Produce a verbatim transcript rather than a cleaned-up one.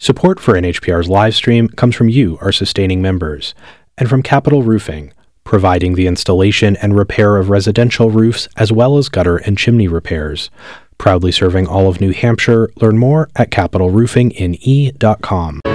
Support for N H P R's live stream comes from you, our sustaining members, and from Capital Roofing, providing the installation and repair of residential roofs as well as gutter and chimney repairs. Proudly serving all of New Hampshire. Learn more at capital roofing in e dot com.